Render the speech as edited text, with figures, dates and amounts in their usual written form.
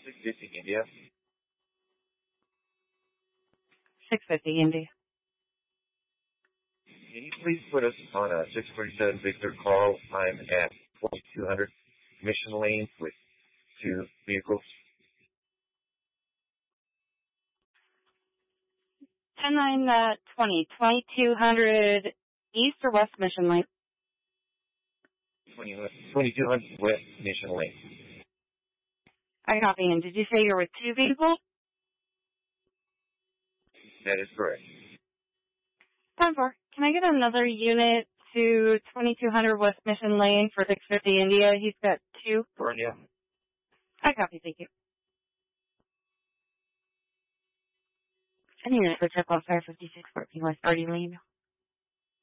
650 India. 650 India. Can you please put us on a 647 Victor call? I'm at 2200 Mission Lane with 2 vehicles. 10-9-20, 2200 East or West Mission Lane? 2200 West Mission Lane. I copy. And did you say you're with 2 vehicles? That is correct. 10-4. Can I get another unit to 2200 West Mission Lane for 650 India? He's got 2. Yeah. I copy. Thank you. Any unit for check on 556 14 West 30 Lane.